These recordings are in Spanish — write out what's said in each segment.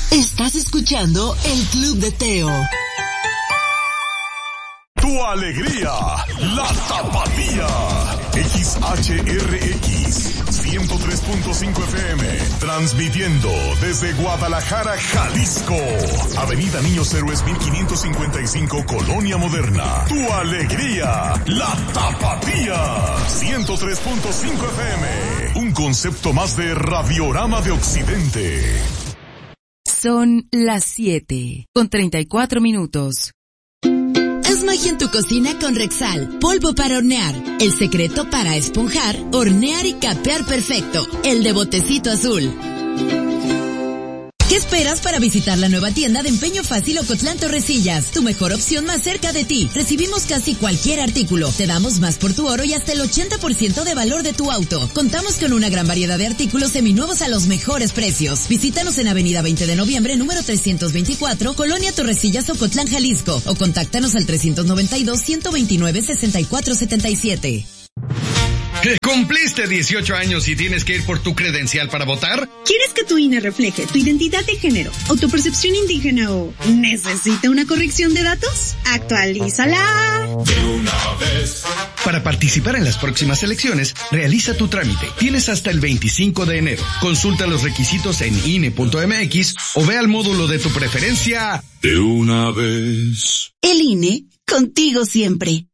Estás escuchando el Club de Teo. Tu alegría, la Tapatía. XHRX 103.5 FM, transmitiendo desde Guadalajara, Jalisco. Avenida Niños Héroes 1555, Colonia Moderna. Tu alegría, la Tapatía. 103.5 FM, un concepto más de Radiorama de Occidente. Son las 7:34. Haz magia en tu cocina con Rexal, polvo para hornear. El secreto para esponjar, hornear y capear perfecto. El de botecito azul. ¿Qué esperas para visitar la nueva tienda de Empeño Fácil Ocotlán Torrecillas? Tu mejor opción más cerca de ti. Recibimos casi cualquier artículo. Te damos más por tu oro y hasta el 80% de valor de tu auto. Contamos con una gran variedad de artículos seminuevos a los mejores precios. Visítanos en Avenida 20 de Noviembre, número 324, Colonia Torrecillas, Ocotlán, Jalisco. O contáctanos al 392-129-6477. ¿Cumpliste 18 años y tienes que ir por tu credencial para votar? ¿Quieres que tu INE refleje tu identidad de género o tu percepción indígena o necesita una corrección de datos? ¡Actualízala! De una vez. Para participar en las próximas elecciones, realiza tu trámite. Tienes hasta el 25 de enero. Consulta los requisitos en INE.mx o ve al módulo de tu preferencia. De una vez. El INE, contigo siempre.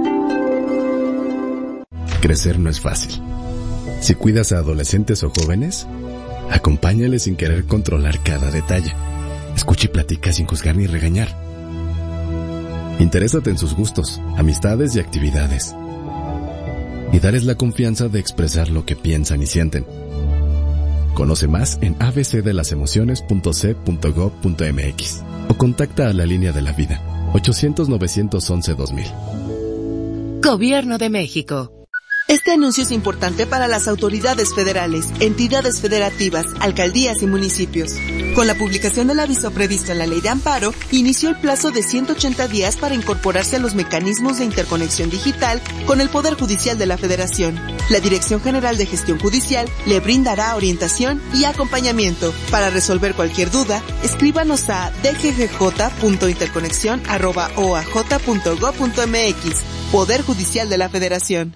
Crecer no es fácil. Si cuidas a adolescentes o jóvenes, acompáñales sin querer controlar cada detalle. Escucha y platica sin juzgar ni regañar. Interésate en sus gustos, amistades y actividades. Y darles la confianza de expresar lo que piensan y sienten. Conoce más en abcdelasemociones.c.gov.mx o contacta a la línea de la vida 800-911-2000. Gobierno de México. Este anuncio es importante para las autoridades federales, entidades federativas, alcaldías y municipios. Con la publicación del aviso previsto en la Ley de Amparo, inició el plazo de 180 días para incorporarse a los mecanismos de interconexión digital con el Poder Judicial de la Federación. La Dirección General de Gestión Judicial le brindará orientación y acompañamiento. Para resolver cualquier duda, escríbanos a dggj.interconexion@oaj.gov.mx. Poder Judicial de la Federación.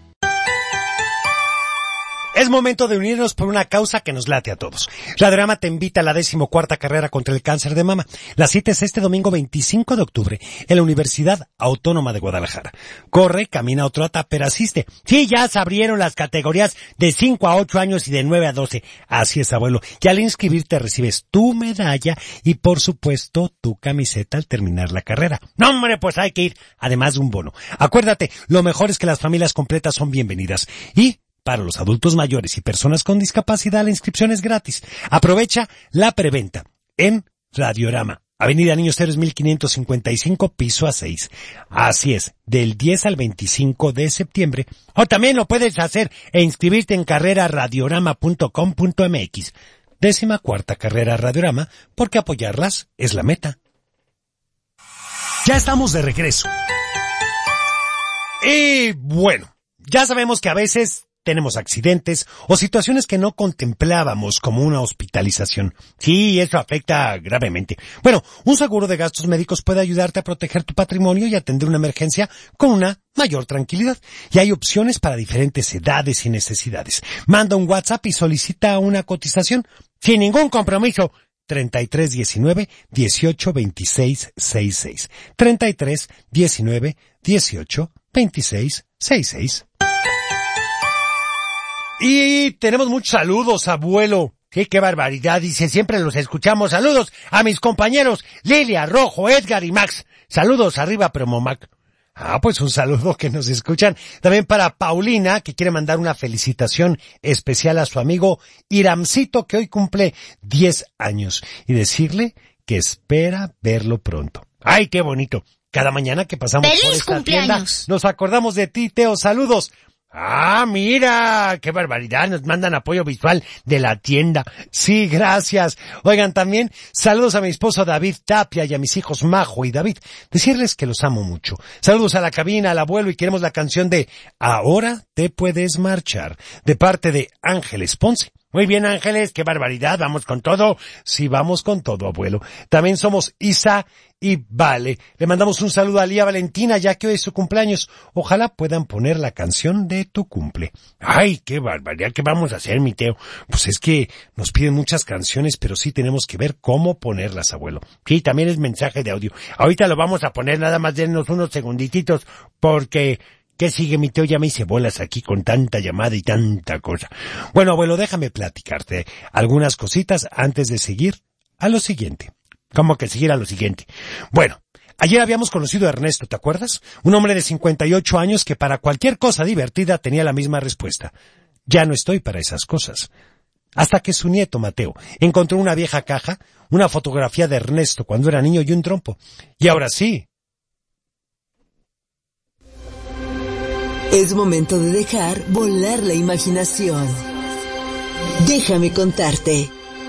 Es momento de unirnos por una causa que nos late a todos. Radiorama te invita a la 14ª carrera contra el cáncer de mama. La cita es este domingo 25 de octubre en la Universidad Autónoma de Guadalajara. Corre, camina o trota, pero asiste. Sí, ya se abrieron las categorías de 5 a 8 años y de 9 a 12. Así es, abuelo. Y al inscribirte recibes tu medalla y, por supuesto, tu camiseta al terminar la carrera. ¡No, hombre, pues hay que ir! Además de un bono. Acuérdate, lo mejor es que las familias completas son bienvenidas. Y para los adultos mayores y personas con discapacidad, la inscripción es gratis. Aprovecha la preventa en Radiorama, Avenida Niños Héroes 1555, piso A6. Así es, del 10 al 25 de septiembre. O también lo puedes hacer e inscribirte en carreraradiorama.com.mx. 14ª carrera Radiorama, porque apoyarlas es la meta. Ya estamos de regreso. Y bueno, ya sabemos que a veces tenemos accidentes o situaciones que no contemplábamos como una hospitalización. Sí, eso afecta gravemente. Bueno, un seguro de gastos médicos puede ayudarte a proteger tu patrimonio y atender una emergencia con una mayor tranquilidad. Y hay opciones para diferentes edades y necesidades. Manda un WhatsApp y solicita una cotización sin ningún compromiso. 33 19 18 26 66. 33 19 18 26 66. Y tenemos muchos saludos, abuelo. Sí, qué barbaridad, dice, siempre los escuchamos. Saludos a mis compañeros Lilia, Rojo, Edgar y Max. Saludos arriba, Promomac. Pues un saludo que nos escuchan. También para Paulina, que quiere mandar una felicitación especial a su amigo Iramcito, que hoy cumple 10 años. Y decirle que espera verlo pronto. ¡Ay, qué bonito! Cada mañana que pasamos por esta tienda, nos acordamos de ti, Teo. Saludos. Mira, qué barbaridad, nos mandan apoyo visual de la tienda. Sí, gracias. Oigan, también saludos a mi esposo David Tapia y a mis hijos Majo y David. Decirles que los amo mucho. Saludos a la cabina, al abuelo, y queremos la canción de Ahora te puedes marchar, de parte de Ángeles Ponce. Muy bien, Ángeles, qué barbaridad, vamos con todo. Sí, vamos con todo, abuelo. También somos Isa y Vale. Le mandamos un saludo a Lía Valentina, ya que hoy es su cumpleaños. Ojalá puedan poner la canción de tu cumple. Ay, qué barbaridad, ¿qué vamos a hacer, mi Teo? Pues es que nos piden muchas canciones, pero sí tenemos que ver cómo ponerlas, abuelo. Sí, también es mensaje de audio. Ahorita lo vamos a poner, nada más denos unos segundititos, porque... ¿Qué sigue, mi Teo? Ya me hice bolas aquí con tanta llamada y tanta cosa. Bueno, abuelo, déjame platicarte algunas cositas antes de seguir a lo siguiente. ¿Cómo que seguir a lo siguiente? Bueno, ayer habíamos conocido a Ernesto, ¿te acuerdas? Un hombre de 58 años que para cualquier cosa divertida tenía la misma respuesta. Ya no estoy para esas cosas. Hasta que su nieto, Mateo, encontró una vieja caja, una fotografía de Ernesto cuando era niño y un trompo. Y ahora sí. Es momento de dejar volar la imaginación. Déjame contarte.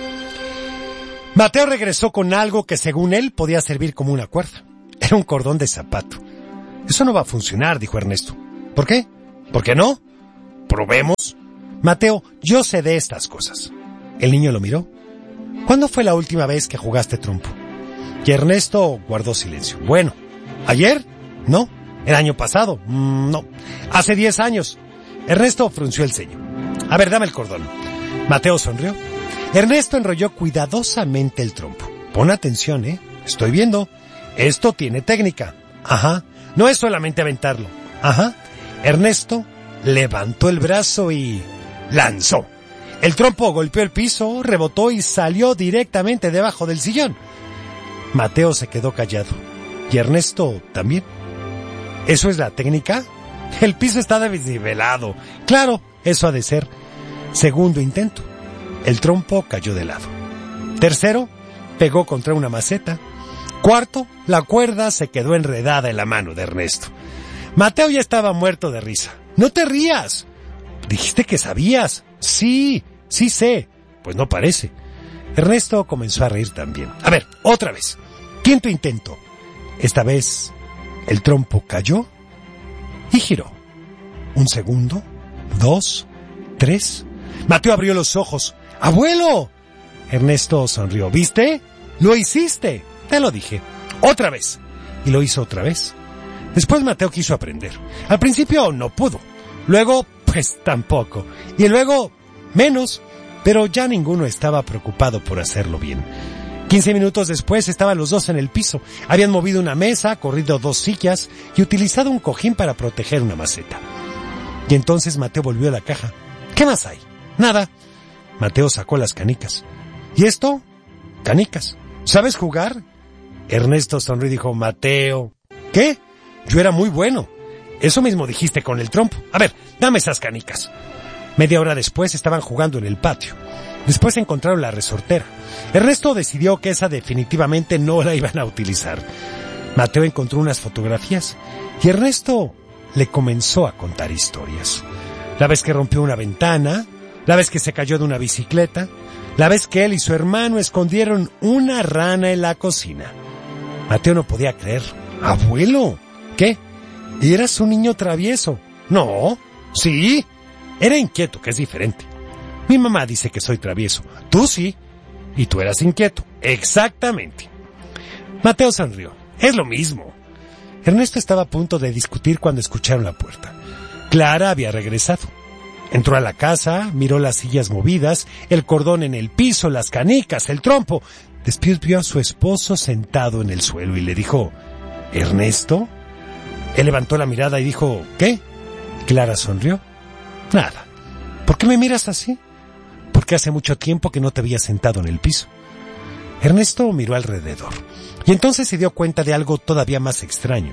Mateo regresó con algo que según él podía servir como una cuerda. Era un cordón de zapato. Eso no va a funcionar, dijo Ernesto. ¿Por qué? ¿Por qué no? Probemos. Mateo, yo sé de estas cosas. El niño lo miró. ¿Cuándo fue la última vez que jugaste trompo? Y Ernesto guardó silencio. Bueno, ¿ayer? No. ¿El año pasado? No. Hace 10 años. Ernesto frunció el ceño. A ver, dame el cordón. Mateo sonrió. Ernesto enrolló cuidadosamente el trompo. Pon atención, Estoy viendo. Esto tiene técnica. Ajá. No es solamente aventarlo. Ajá. Ernesto levantó el brazo y lanzó. El trompo golpeó el piso, rebotó y salió directamente debajo del sillón. Mateo se quedó callado. Y Ernesto también. ¿Eso es la técnica? El piso está desnivelado. Claro, eso ha de ser. Segundo intento. El trompo cayó de lado. Tercero, pegó contra una maceta. Cuarto, la cuerda se quedó enredada en la mano de Ernesto. Mateo ya estaba muerto de risa. ¡No te rías! Dijiste que sabías. Sí sé. Pues no parece. Ernesto comenzó a reír también. A ver, otra vez. Quinto intento. Esta vez... el trompo cayó y giró. 1 segundo, 2, 3. Mateo abrió los ojos. ¡Abuelo! Ernesto sonrió. ¿Viste? ¡Lo hiciste! Te lo dije. Otra vez. Y lo hizo otra vez. Después Mateo quiso aprender. Al principio no pudo. Luego, pues tampoco. Y luego, menos. Pero ya ninguno estaba preocupado por hacerlo bien. 15 minutos después estaban los dos en el piso. Habían movido una mesa, corrido 2 sillas y utilizado un cojín para proteger una maceta. Y entonces Mateo volvió a la caja. ¿Qué más hay? Nada. Mateo sacó las canicas. ¿Y esto? Canicas. ¿Sabes jugar? Ernesto sonrió y dijo, Mateo. ¿Qué? Yo era muy bueno. Eso mismo dijiste con el trompo. A ver, dame esas canicas. Media hora después estaban jugando en el patio. Después encontraron la resortera. Ernesto decidió que esa definitivamente no la iban a utilizar. Mateo encontró unas fotografías y Ernesto le comenzó a contar historias. La vez que rompió una ventana, la vez que se cayó de una bicicleta, la vez que él y su hermano escondieron una rana en la cocina. Mateo no podía creer. ¿Abuelo? ¿Qué? ¿Eras un niño travieso? No. ¿Sí? Era inquieto, que es diferente. Mi mamá dice que soy travieso. Tú sí. Y tú eras inquieto. Exactamente. Mateo sonrió. Es lo mismo. Ernesto estaba a punto de discutir cuando escucharon la puerta. Clara había regresado. Entró a la casa, miró las sillas movidas, el cordón en el piso, las canicas, el trompo. Después vio a su esposo sentado en el suelo y le dijo, ¿Ernesto? Él levantó la mirada y dijo, ¿qué? Clara sonrió. Nada. ¿Por qué me miras así? Porque hace mucho tiempo que no te había sentado en el piso. Ernesto miró alrededor y entonces se dio cuenta de algo todavía más extraño.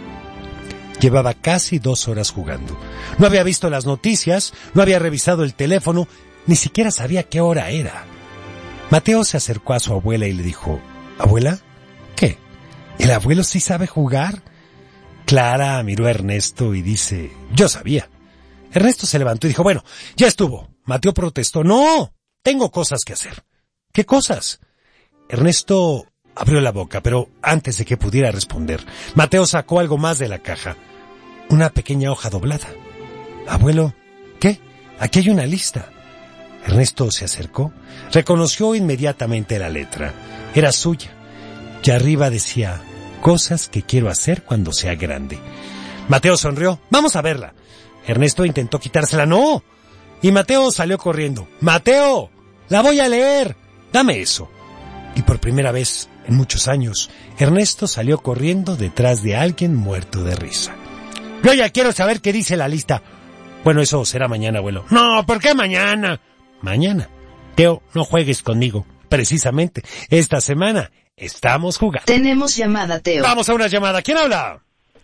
Llevaba casi 2 horas jugando. No había visto las noticias, no había revisado el teléfono, ni siquiera sabía qué hora era. Mateo se acercó a su abuela y le dijo, ¿Abuela? ¿Qué? ¿El abuelo sí sabe jugar? Clara miró a Ernesto y dice, yo sabía. Ernesto se levantó y dijo, bueno, ya estuvo. Mateo protestó, no, tengo cosas que hacer. ¿Qué cosas? Ernesto abrió la boca, pero antes de que pudiera responder, Mateo sacó algo más de la caja. Una pequeña hoja doblada. Abuelo, ¿qué? Aquí hay una lista. Ernesto se acercó, reconoció inmediatamente la letra. Era suya. Y arriba decía, cosas que quiero hacer cuando sea grande. Mateo sonrió. Vamos a verla. Ernesto intentó quitársela. ¡No! Y Mateo salió corriendo. ¡Mateo! ¡La voy a leer! ¡Dame eso! Y por primera vez en muchos años, Ernesto salió corriendo detrás de alguien muerto de risa. Yo ya quiero saber qué dice la lista. Bueno, eso será mañana, abuelo. No, ¿por qué mañana? Mañana. Teo, no juegues conmigo. Precisamente, esta semana estamos jugando. Tenemos llamada, Teo. Vamos a una llamada. ¿Quién habla?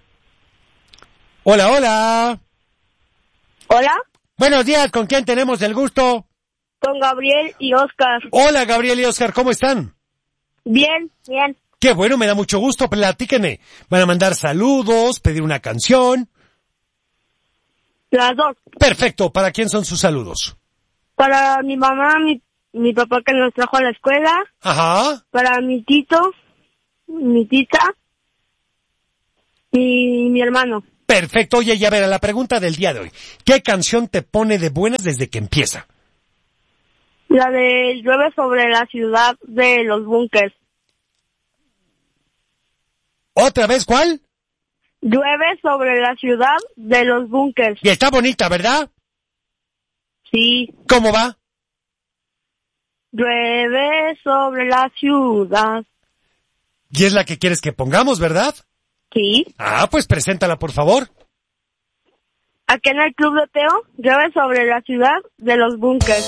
Hola, hola. Hola. Buenos días, ¿con quién tenemos el gusto? Con Gabriel y Oscar. Hola, Gabriel y Oscar, ¿cómo están? Bien, bien. Qué bueno, me da mucho gusto, platíquenme. ¿Van a mandar saludos, pedir una canción? Las dos. Perfecto, ¿para quién son sus saludos? Para mi mamá, mi papá que nos trajo a la escuela. Ajá. Para mi tito, mi tita y mi hermano. Perfecto, oye, ya verá la pregunta del día de hoy. ¿Qué canción te pone de buenas desde que empieza? La de Llueve sobre la ciudad de los búnkers. ¿Otra vez cuál? Llueve sobre la ciudad de los búnkers. Y está bonita, ¿verdad? Sí. ¿Cómo va? Llueve sobre la ciudad. Y es la que quieres que pongamos, ¿verdad? Sí. Ah, pues preséntala, por favor. Aquí en el Club de Teo, llueve sobre la ciudad de los búnkers.